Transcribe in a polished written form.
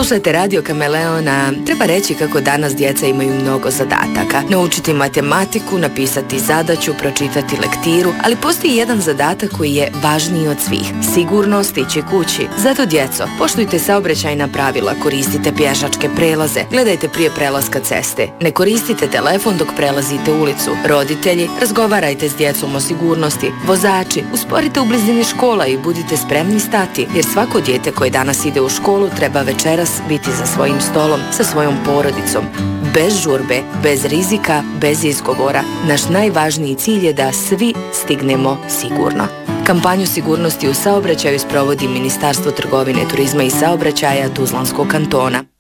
Slušajte Radio Kameleona. Treba reći kako danas djeca imaju mnogo zadataka. Naučiti matematiku, napisati zadaću, pročitati lektiru, ali postoji jedan zadatak koji je važniji od svih. Sigurno stići kući. Zato djeco, poštujte saobraćajna pravila, koristite pješačke prelaze, gledajte prije prelaska ceste. Ne koristite telefon dok prelazite ulicu. Roditelji, razgovarajte s djecom o sigurnosti. Vozači, usporite u blizini škola i budite spremni stati, jer svako dijete koje danas ide u školu treba večeras biti za svojim stolom, sa svojom porodicom. Bez žurbe, bez rizika, bez izgovora. Naš najvažniji cilj je da svi stignemo sigurno. Kampanju sigurnosti u saobraćaju sprovodi Ministarstvo trgovine, turizma i saobraćaja Tuzlanskog kantona.